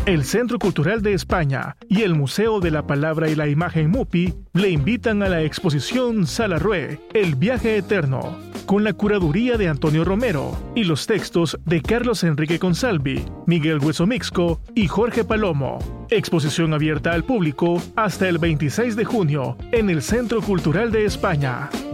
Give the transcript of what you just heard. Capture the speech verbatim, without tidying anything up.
El Centro Cultural de España y el Museo de la Palabra y la Imagen MUPI le invitan a la exposición Salarrué, El Viaje Eterno, con la curaduría de Antonio Romero y los textos de Carlos Enrique Consalvi, Miguel Hueso Mixco y Jorge Palomo. Exposición abierta al público hasta el veintiséis de junio en el Centro Cultural de España.